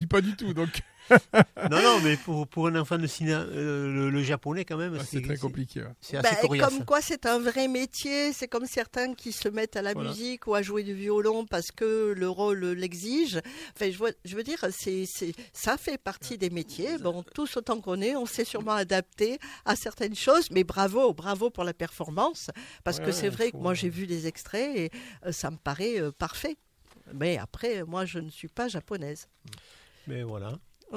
pas du tout, donc. Non, mais pour un enfant de cinéma, le japonais quand même, c'est très compliqué. Ouais. C'est assez coriace. Comme quoi, c'est un vrai métier. C'est comme certains qui se mettent à la musique ou à jouer du violon parce que le rôle l'exige. Enfin, je veux dire, ça fait partie des métiers. Bon, tous autant qu'on est, on s'est sûrement adapté à certaines choses. Mais bravo pour la performance, parce que c'est vrai que moi j'ai vu des extraits et ça me paraît parfait. Mais après, moi, je ne suis pas japonaise. Mais voilà.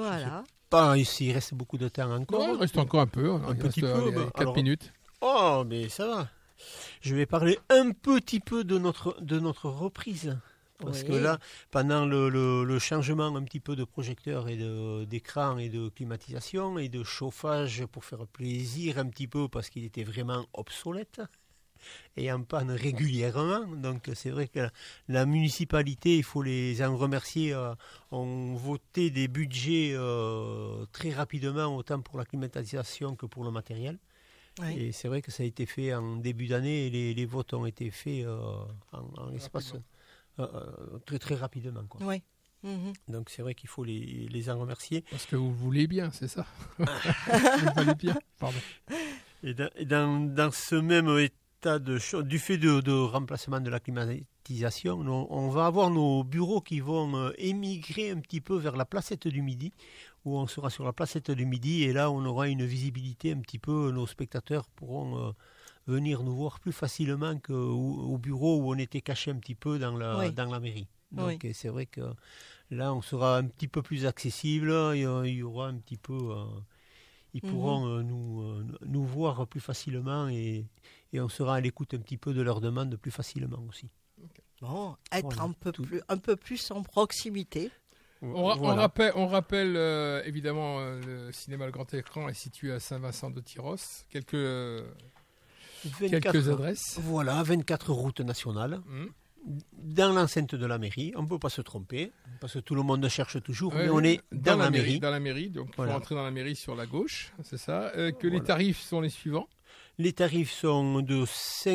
Pas il reste beaucoup de temps encore. Non, il reste encore un peu. Un petit peu. 4 minutes. Oh, mais ça va. Je vais parler un petit peu de notre reprise. Parce que là, pendant le changement un petit peu de projecteur et d'écran et de climatisation et de chauffage pour faire plaisir un petit peu parce qu'il était vraiment obsolète et en panne régulièrement. Donc c'est vrai que la municipalité, il faut les en remercier, ont voté des budgets très rapidement, autant pour la climatisation que pour le matériel. Oui. Et c'est vrai que ça a été fait en début d'année et les votes ont été faits en l'espace très très rapidement. Quoi. Oui. Mmh. Donc c'est vrai qu'il faut les en remercier. Parce que vous voulez bien, c'est ça. Vous voulez bien, pardon. Et dans ce même état du fait de remplacement de la climatisation, on va avoir nos bureaux qui vont émigrer un petit peu vers la placette du Midi, où on sera sur la placette du Midi, et là on aura une visibilité un petit peu, nos spectateurs pourront venir nous voir plus facilement qu'au bureau où on était caché un petit peu dans la mairie. Donc c'est vrai que là on sera un petit peu plus accessible, il y aura un petit peu... ils pourront nous voir plus facilement et on sera à l'écoute un petit peu de leurs demandes plus facilement aussi. Okay. Bon, être un peu plus en proximité. On rappelle évidemment, le cinéma Le Grand Écran est situé à Saint-Vincent-de-Tyrosse. Quelques adresses. Voilà, 24 routes nationales. Dans l'enceinte de la mairie, on ne peut pas se tromper, parce que tout le monde cherche toujours, mais on est dans la mairie. Dans la mairie, donc il faut rentrer dans la mairie sur la gauche, c'est ça. Les tarifs sont les suivants. Les tarifs sont de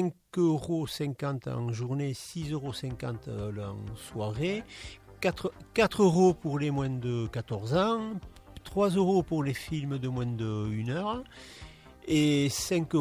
5,50 € en journée, 6,50 € en soirée, 4 € pour les moins de 14 ans, 3 € pour les films de moins de 1 heure, et 5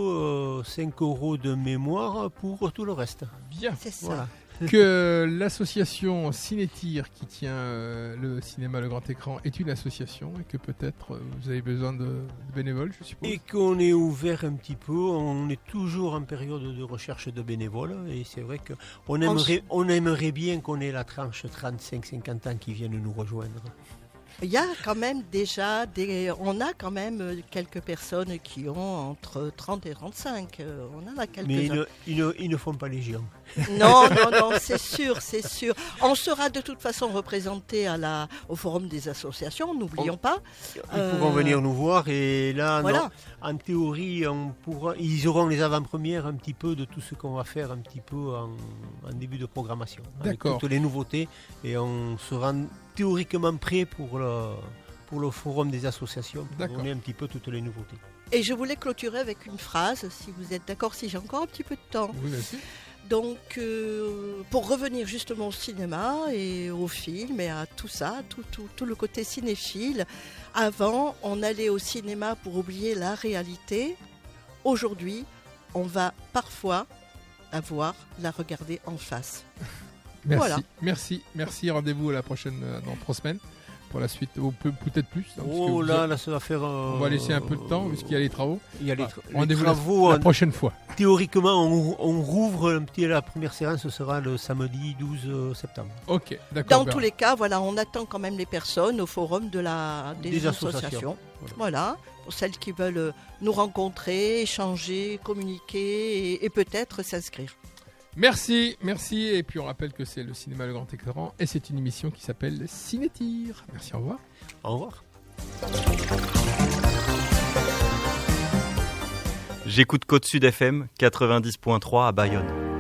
€ de mémoire pour tout le reste. Bien, c'est ça. Voilà. Que l'association Cinétire qui tient le cinéma Le Grand Écran est une association et que peut-être vous avez besoin de bénévoles, je suppose. Et qu'on est ouvert un petit peu, on est toujours en période de recherche de bénévoles et c'est vrai qu'on aimerait bien qu'on ait la tranche 35-50 ans qui viennent nous rejoindre. Il y a quand même déjà on a quand même quelques personnes qui ont entre 30 et 35. On en a quelques-uns. Mais ils ne font pas légion. Non, c'est sûr. On sera de toute façon représenté au forum des associations, n'oublions pas. Ils pourront venir nous voir et là, en théorie, ils auront les avant-premières un petit peu de tout ce qu'on va faire un petit peu en début de programmation. D'accord. Avec toutes les nouveautés et on sera théoriquement prêt pour le forum des associations pour donner un petit peu toutes les nouveautés. Et je voulais clôturer avec une phrase, si vous êtes d'accord, si j'ai encore un petit peu de temps. Oui, merci. Donc, pour revenir justement au cinéma et au film et à tout ça, tout le côté cinéphile, avant, on allait au cinéma pour oublier la réalité. Aujourd'hui, on va parfois la regarder en face. Merci, voilà. merci. Rendez-vous à la prochaine dans 3 semaines pour la suite, ou peut-être plus. Là, ça va faire. On va laisser un peu de temps puisqu'il y a les travaux. Il y a les rendez-vous travaux la prochaine fois. Théoriquement, on rouvre la première séance, ce sera le samedi 12 septembre. Ok, d'accord. Dans tous les cas, on attend quand même les personnes au forum des associations. Voilà, pour celles qui veulent nous rencontrer, échanger, communiquer et peut-être s'inscrire. Merci. Et puis on rappelle que c'est le cinéma Le Grand Écran et c'est une émission qui s'appelle Cinétire. Merci, au revoir. Au revoir. J'écoute Côte Sud FM 90.3 à Bayonne.